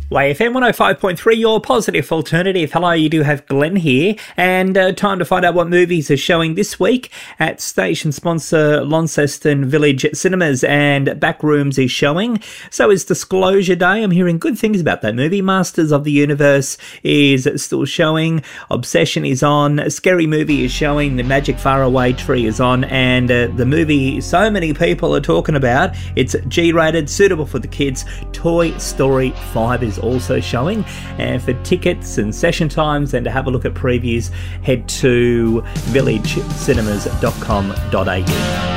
YFM 105.3, your positive alternative. Hello, you do have Glenn here, and time to find out what movies are showing this week at station sponsor Launceston Village Cinemas, and Backrooms is showing. So is Disclosure Day. I'm hearing good things about that movie. Masters of the Universe is still showing. Obsession is on. Scary Movie is showing. The Magic Faraway Tree is on, and the movie so many people are talking about, it's G-rated, suitable for the kids. Toy Story 5 is also showing, and for tickets and session times and to have a look at previews, head to villagecinemas.com.au.